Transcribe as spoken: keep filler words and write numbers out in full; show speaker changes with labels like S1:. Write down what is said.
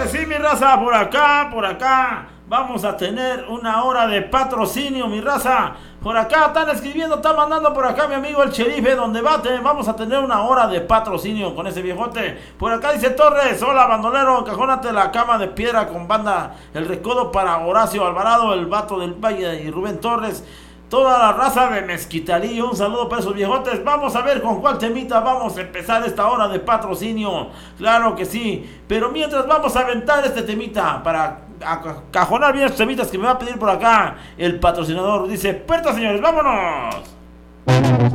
S1: que sí, mi raza, por acá, por acá. Vamos a tener una hora de patrocinio, mi raza. Por acá están escribiendo, están mandando por acá mi amigo el Sherife, donde bate. Vamos a tener una hora de patrocinio con ese viejote. Por acá dice Torres, hola bandolero, encajónate la cama de piedra con banda El Recodo para Horacio Alvarado, el vato del Valle y Rubén Torres. Toda la raza de Mezquitalí, un saludo para esos viejotes. Vamos a ver con cuál temita vamos a empezar esta hora de patrocinio. Claro que sí, pero mientras vamos a aventar este temita para cajonar bien estos temitas que me va a pedir por acá el patrocinador. Dice, puerta señores, vámonos.